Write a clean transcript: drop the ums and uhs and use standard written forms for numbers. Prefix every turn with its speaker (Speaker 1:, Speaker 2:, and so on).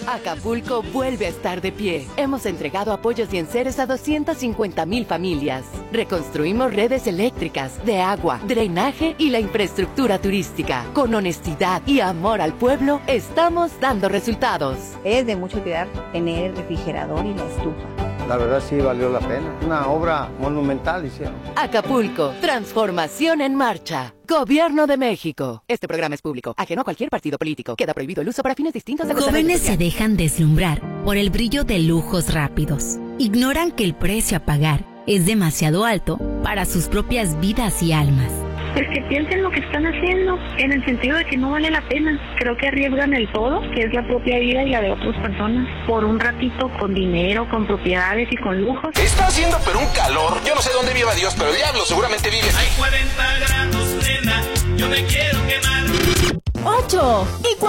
Speaker 1: Acapulco vuelve a estar de pie. Hemos entregado apoyos y enseres a 250,000 familias. Reconstruimos redes eléctricas, de agua, drenaje y la infraestructura turística. Con honestidad y amor al pueblo, estamos dando resultados.
Speaker 2: Es de mucha utilidad tener el refrigerador y la estufa.
Speaker 3: La verdad sí valió la pena. Una obra monumental hicieron.
Speaker 1: Acapulco, transformación en marcha. Gobierno de México. Este programa es público, ajeno a cualquier partido político. Queda prohibido el uso para fines distintos de
Speaker 4: Jóvenes se dejan deslumbrar por el brillo de lujos rápidos. Ignoran que el precio a pagar es demasiado alto para sus propias vidas y almas.
Speaker 5: Pues que piensen lo que están haciendo, en el sentido de que no vale la pena. Creo que arriesgan el todo, que es la propia vida y la de otras personas, por un ratito con dinero, con propiedades y con lujos.
Speaker 6: Está haciendo pero un calor. Yo no sé dónde viva Dios, pero el diablo seguramente vive.
Speaker 7: Hay 40 grados, nena, yo me quiero quemar.
Speaker 1: 8 y